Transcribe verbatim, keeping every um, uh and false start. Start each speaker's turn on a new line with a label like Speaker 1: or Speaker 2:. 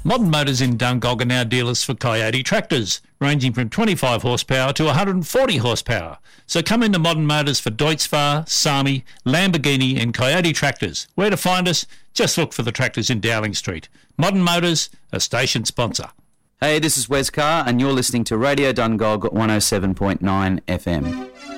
Speaker 1: Modern Motors in Dungog are now dealers for Coyote tractors, ranging from twenty-five horsepower to one hundred forty horsepower. So come into Modern Motors for Deutz-Fahr, Sami, Lamborghini and Coyote tractors. Where to find us? Just look for the tractors in Dowling Street. Modern Motors, a station sponsor.
Speaker 2: Hey, this is Wes Carr and you're listening to Radio Dungog one oh seven point nine F M.